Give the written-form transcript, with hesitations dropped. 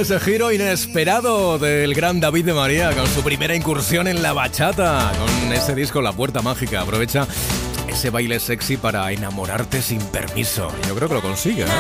ese giro inesperado del gran David de María con su primera incursión en la bachata, con ese disco La Puerta Mágica. Aprovecha ese baile sexy para enamorarte sin permiso. Yo creo que lo consigue, ¿eh?